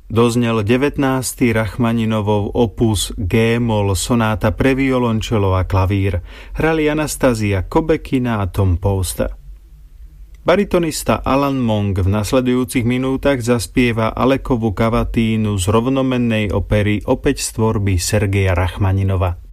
doznel 19. Rachmaninovov opus G-moll sonáta pre violončelo a klavír. Hrali Anastázia Kobekina a Tom Posta. Baritonista Alan Monk v nasledujúcich minútach zaspieva Alekovu kavatínu z rovnomennej opery opäť z tvorby Sergeja Rachmaninova.